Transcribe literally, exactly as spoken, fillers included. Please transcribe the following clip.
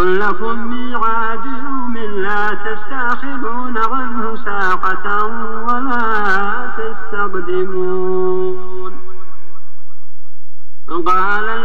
قل لكم ميعاد يوم لا تستأخرون عنه ساعة ولا تستقدمون. قال